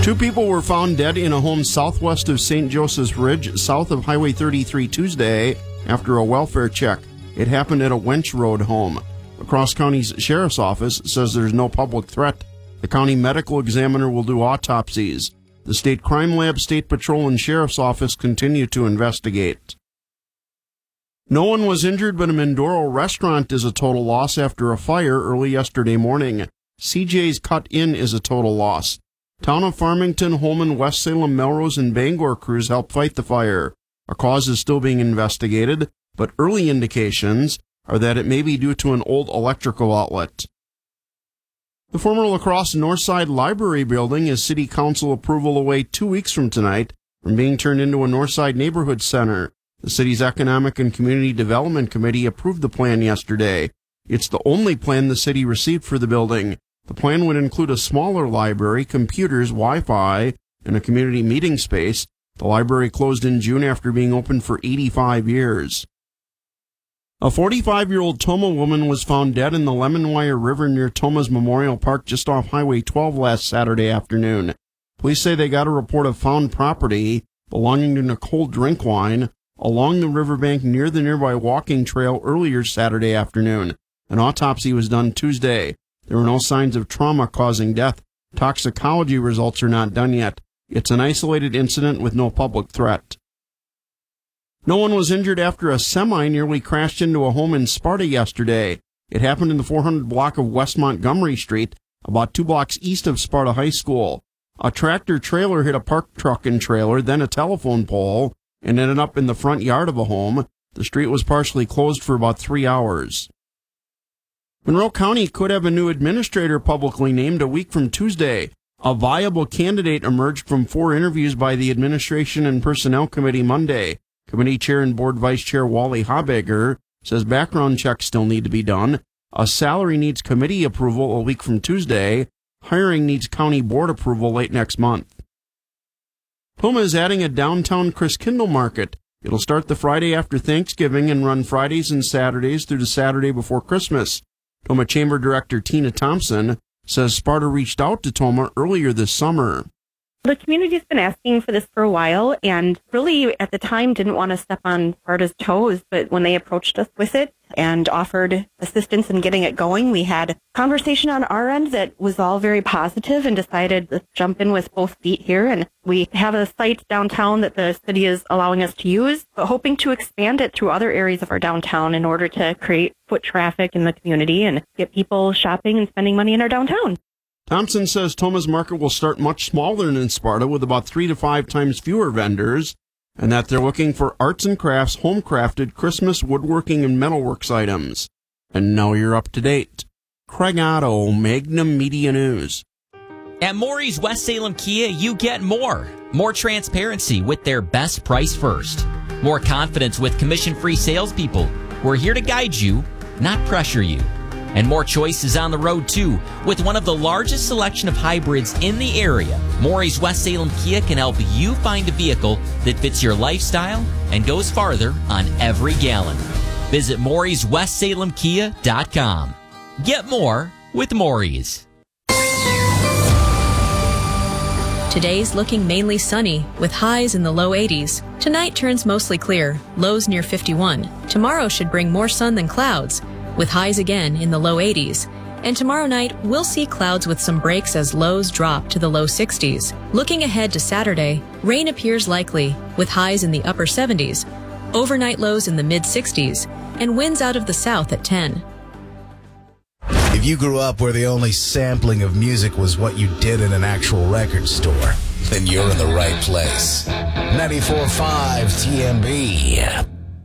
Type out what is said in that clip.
Two people were found dead in a home southwest of St. Joseph's Ridge, south of Highway 33 Tuesday, after a welfare check. It happened at a Wench Road home. The Cross County's Sheriff's Office says there's no public threat. The county medical examiner will do autopsies. The State Crime Lab, State Patrol, and Sheriff's Office continue to investigate. No one was injured, but a Mindoro restaurant is a total loss after a fire early yesterday morning. CJ's Cut In is a total loss. Town of Farmington, Holman, West Salem, Melrose, and Bangor crews helped fight the fire. A cause is still being investigated, but early indications are that it may be due to an old electrical outlet. The former La Crosse Northside Library building is City Council approval away 2 weeks from tonight from being turned into a Northside Neighborhood Center. The city's Economic and Community Development Committee approved the plan yesterday. It's the only plan the city received for the building. The plan would include a smaller library, computers, Wi-Fi, and a community meeting space. The library closed in June after being open for 85 years. A 45-year-old Tomah woman was found dead in the Lemonwire River near Tomah's Memorial Park just off Highway 12 last Saturday afternoon. Police say they got a report of found property belonging to Nicole Drinkwine along the riverbank near the nearby walking trail earlier Saturday afternoon. An autopsy was done Tuesday. There were no signs of trauma causing death. Toxicology results are not done yet. It's an isolated incident with no public threat. No one was injured after a semi nearly crashed into a home in Sparta yesterday. It happened in the 400 block of West Montgomery Street, about 2 blocks east of Sparta High School. A tractor-trailer hit a parked truck and trailer, then a telephone pole, and ended up in the front yard of a home. The street was partially closed for about 3 hours. Monroe County could have a new administrator publicly named a week from Tuesday. A viable candidate emerged from 4 interviews by the Administration and Personnel Committee Monday. Committee Chair and Board Vice Chair Wally Habeger says background checks still need to be done. A salary needs committee approval a week from Tuesday. Hiring needs county board approval late next month. Tomah is adding a downtown Christkindl market. It'll start the Friday after Thanksgiving and run Fridays and Saturdays through the Saturday before Christmas. Tomah Chamber Director Tina Thompson says Sparta reached out to Tomah earlier this summer. The community's been asking for this for a while, and really at the time didn't want to step on Sparta's toes, but when they approached us with it and offered assistance in getting it going, we had a conversation on our end that was all very positive and decided to jump in with both feet here. And we have a site downtown that the city is allowing us to use, but hoping to expand it through other areas of our downtown in order to create foot traffic in the community and get people shopping and spending money in our downtown. Thompson says Tomah's market will start much smaller than in Sparta with about 3 to 5 times fewer vendors, and that they're looking for arts and crafts, home-crafted Christmas woodworking and metalworks items. And now you're up to date. Craig Otto, Magnum Media News. At Maury's West Salem Kia, you get more. More transparency with their best price first. More confidence with commission-free salespeople. We're here to guide you, not pressure you. And more choices on the road, too. With one of the largest selection of hybrids in the area, Maury's West Salem Kia can help you find a vehicle that fits your lifestyle and goes farther on every gallon. Visit Maury'sWestSalemKia.com. Get more with Maury's. Today's looking mainly sunny, with highs in the low 80s. Tonight turns mostly clear, lows near 51. Tomorrow should bring more sun than clouds, with highs again in the low 80s. And tomorrow night, we'll see clouds with some breaks as lows drop to the low 60s. Looking ahead to Saturday, rain appears likely, with highs in the upper 70s, overnight lows in the mid-60s, and winds out of the south at 10. If you grew up where the only sampling of music was what you did in an actual record store, then you're in the right place. 94.5 TMB.